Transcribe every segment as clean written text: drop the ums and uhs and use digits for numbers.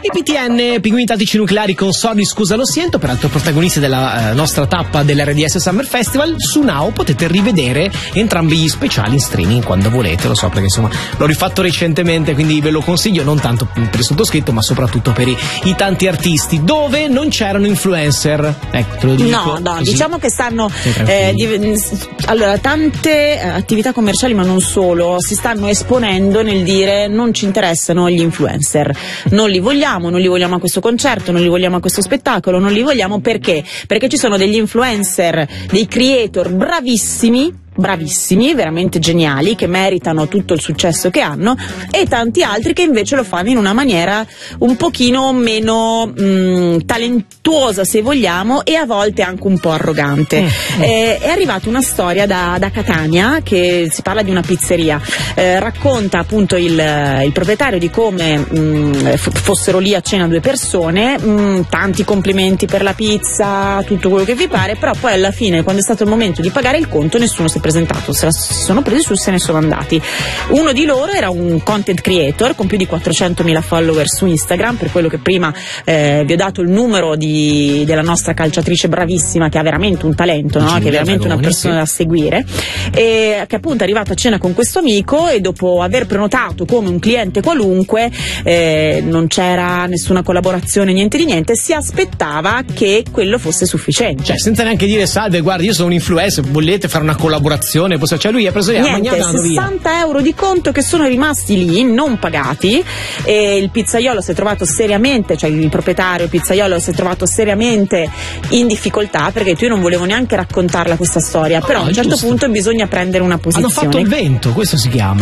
PPTN, Pinguini Tattici Nucleari con Sordi, scusa lo sento, peraltro protagonisti della nostra tappa dell'RDS Summer Festival. Su Now potete rivedere entrambi gli speciali in streaming quando volete, lo so perché insomma l'ho rifatto recentemente, quindi ve lo consiglio, non tanto per il sottoscritto ma soprattutto per i tanti artisti, dove non c'erano influencer, ecco, te lo dico. No, così. diciamo che stanno allora tante attività commerciali, ma non solo, si stanno esponendo nel dire non ci interessano gli influencer, non li vogliamo a questo concerto, non li vogliamo a questo spettacolo, non li vogliamo perché ci sono degli influencer, dei creator bravissimi, veramente geniali, che meritano tutto il successo che hanno, e tanti altri che invece lo fanno in una maniera un pochino meno talentuosa, se vogliamo, e a volte anche un po' arrogante. È arrivata una storia da Catania, che si parla di una pizzeria, racconta appunto il proprietario di come fossero lì a cena 2 persone, tanti complimenti per la pizza, tutto quello che vi pare, però poi alla fine, quando è stato il momento di pagare il conto, nessuno si è presentato, si sono presi su, se ne sono andati. Uno di loro era un content creator con più di 400.000 follower su Instagram, per quello che prima vi ho dato il numero della nostra calciatrice bravissima, che ha veramente un talento, no? Che è veramente una persona da seguire, e che appunto è arrivata a cena con questo amico, e dopo aver prenotato come un cliente qualunque, non c'era nessuna collaborazione, niente di niente, si aspettava che quello fosse sufficiente, cioè senza neanche dire salve, guardi, io sono un influencer, volete fare una collaborazione? Cioè lui ha preso niente, 60 euro di conto che sono rimasti lì non pagati, e il pizzaiolo si è trovato seriamente, cioè il proprietario, il pizzaiolo, si è trovato seriamente in difficoltà, perché io non volevo neanche raccontarla questa storia, però a un certo punto bisogna prendere una posizione. Hanno fatto il vento, questo si chiama.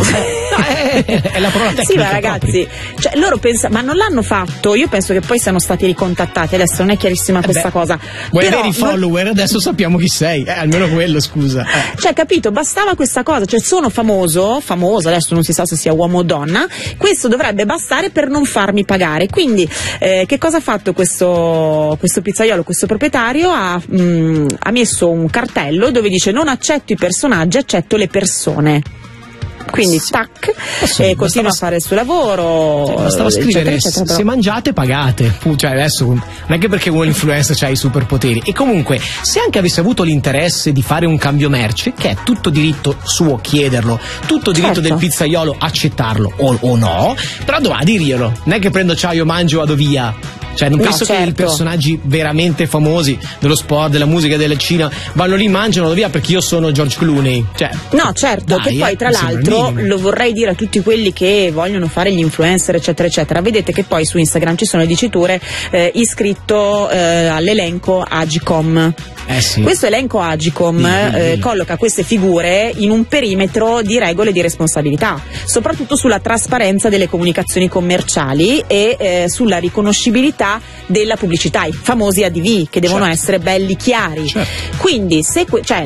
È la parola tecnica. Sì, ma ragazzi, cioè, loro ma non l'hanno fatto, io penso che poi siano stati ricontattati, adesso non è chiarissima questa cosa. Vuoi avere i follower? Adesso sappiamo chi sei, almeno quello, scusa. Cioè, capito, bastava questa cosa, cioa sono famosa, adesso non si sa se sia uomo o donna, questo dovrebbe bastare per non farmi pagare. Quindi che cosa ha fatto questo pizzaiolo, questo proprietario? Ha messo un cartello dove dice: non accetto i personaggi, accetto le persone. Quindi tac, continua a fare il suo lavoro, bastava scrivere eccetera. Se mangiate pagate, cioè adesso non è che perché uno influencer c'ha i superpoteri. E comunque, se anche avesse avuto l'interesse di fare un cambio merce, che è tutto diritto suo chiederlo, tutto diritto del pizzaiolo accettarlo o no, però doveva dirglielo, non è che prendo io mangio vado via. Cioè non penso che i personaggi veramente famosi dello sport, della musica, del cinema vanno lì, mangiano, vado via perché io sono George Clooney. Cioè, no, certo, che poi tra l'altro lo vorrei dire a tutti quelli che vogliono fare gli influencer eccetera eccetera, vedete che poi su Instagram ci sono le diciture iscritto all'elenco Agicom. Sì. Questo elenco Agicom colloca queste figure in un perimetro di regole di responsabilità, soprattutto sulla trasparenza delle comunicazioni commerciali e sulla riconoscibilità della pubblicità, i famosi ADV che devono essere belli chiari. Quindi se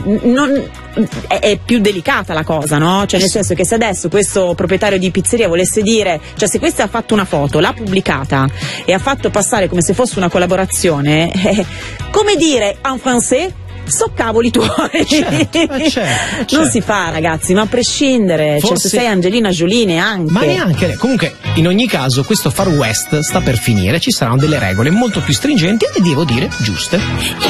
è più delicata la cosa, no? Cioè nel senso che se adesso questo proprietario di pizzeria volesse dire, cioè se questo ha fatto una foto, l'ha pubblicata e ha fatto passare come se fosse una collaborazione, come dire en français, so cavoli tuoi. Certo. Non si fa, ragazzi, ma a prescindere, cioè se sei Angelina Jolie neanche. Ma neanche. Comunque, in ogni caso, questo Far West sta per finire, ci saranno delle regole molto più stringenti e devo dire giuste.